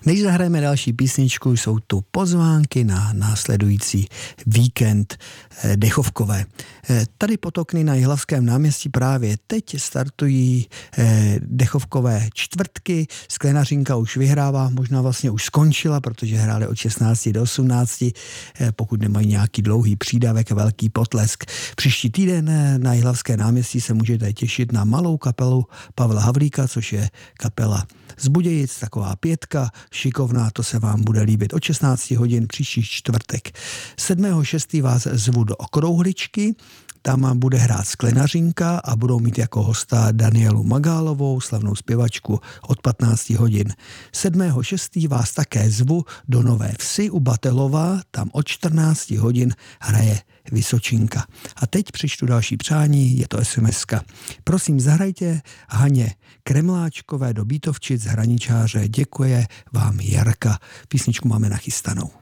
Než zahrajeme další písničku, jsou tu pozvánky na následující víkend dechovkové. Tady pod okny na Jihlavském náměstí právě teď startují dechovkové čtvrtky. Sklenařinka už vyhrává, možná vlastně už skončila, protože hráli od 16 do 18, pokud nemají nějaký dlouhý přídavek a velký potlesk. Příští týden na Jihlavské náměstí se můžete těšit na malou kapelu Pavla Havlíka, což je kapela z Budějic, taková pětka, šikovná, to se vám bude líbit od 16 hodin příští čtvrtek. 7.6. vás zvu do Okrouhličky, tam bude hrát Sklenařinka a budou mít jako hosta Danielu Magálovou, slavnou zpěvačku, od 15 hodin. 7.6. vás také zvu do Nové Vsi u Batelova, tam od 14 hodin hraje Vysočinka. A teď přečtu další přání, je to SMS-ka. Prosím, zahrajte Haně Kremláčkové do Bítovčic, Hraničáře, děkuje vám Jarka. Písničku máme nachystanou.